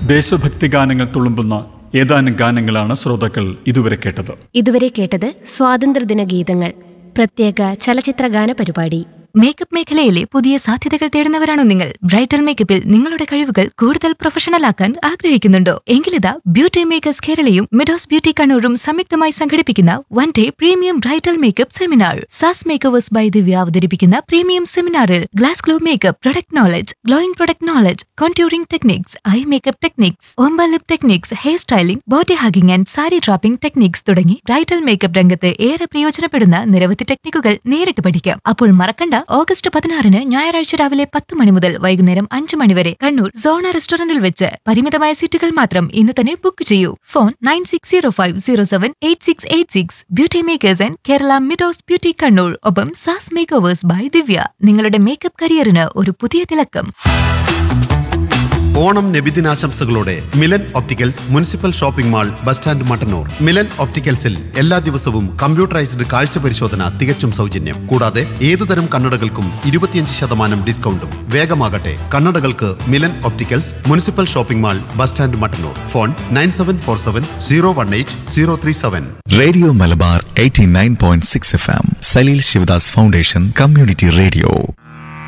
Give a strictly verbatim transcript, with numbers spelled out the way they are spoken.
ദേശഭക്തി ഗാനങ്ങൾ തുളുമ്പുന്ന ഏതാനും ഗാനങ്ങളാണ് ശ്രോതാക്കൾ ഇതുവരെ കേട്ടത്. ഇതുവരെ കേട്ടത് സ്വാതന്ത്ര്യദിന ഗീതങ്ങൾ, പ്രത്യേക ചലച്ചിത്ര ഗാന പരിപാടി. മേക്കപ്പ് മേഖലയിലെ പുതിയ സാധ്യതകൾ തേടുന്നവരാണോ നിങ്ങൾ? ബ്രൈഡൽ മേക്കപ്പിൽ നിങ്ങളുടെ കഴിവുകൾ കൂടുതൽ പ്രൊഫഷണൽ ആക്കാൻ ആഗ്രഹിക്കുന്നുണ്ടോ? എങ്കിലിതാ ബ്യൂട്ടി മേക്കേഴ്സ് കേരളയും മെഡോസ് ബ്യൂട്ടി കണ്ണൂരും സംയുക്തമായി സംഘടിപ്പിക്കുന്ന one day premium bridal makeup seminar. SaaS makers by ദിവ്യ അവതരിപ്പിക്കുന്ന പ്രീമിയം സെമിനാറിൽ glass glow makeup, product knowledge, glowing product knowledge, contouring techniques, I makeup techniques, ombre lip techniques, hair styling, body hugging and sari dropping techniques തുടങ്ങി bridal makeup രംഗത്ത് ഏറെ പ്രയോജനപ്പെടുന്ന നിരവധി ടെക്നിക്കുകൾ നേരിട്ട് പഠിക്കാം. അപ്പോൾ മറക്കണ്ട, ഓഗസ്റ്റ് പതിനാറിന് ഞായറാഴ്ച രാവിലെ പത്ത് മണി മുതൽ വൈകുന്നേരം അഞ്ചു മണി വരെ കണ്ണൂർ സോണ റെസ്റ്റോറന്റിൽ വെച്ച്. പരിമിതമായ സീറ്റുകൾ മാത്രം. ഇന്ന് തന്നെ ബുക്ക് ചെയ്യൂ. Phone nine six zero five zero seven eight six eight six. Beauty makers and Kerala Meadows beauty Kannur. ഒപ്പം സാസ് മേക്കോവേഴ്സ് ബൈ ദിവ്യ. നിങ്ങളുടെ മേക്കപ്പ് കരിയറിന് ഒരു പുതിയ തിളക്കം. Onam നബിദിനാശംസകളോടെ Milan opticals municipal shopping mall, bus stand, Mattannur. Milan ഒപ്റ്റിക്കൽസിൽ എല്ലാ ദിവസവും കമ്പ്യൂട്ടറൈസ്ഡ് കാഴ്ച പരിശോധന തികച്ചും സൗജന്യം. കൂടാതെ ഏതുതരം കണ്ണടകൾക്കും ഇരുപത്തിയഞ്ച് ശതമാനം ഡിസ്കൗണ്ടും. വേഗമാകട്ടെ, കണ്ണടകൾക്ക് Milan opticals municipal shopping mall, bus stand, Mattannur. Phone nine seven four seven zero one eight zero three seven. Radio Malabar eighty nine point six F M, Saleel Sivadas foundation community radio.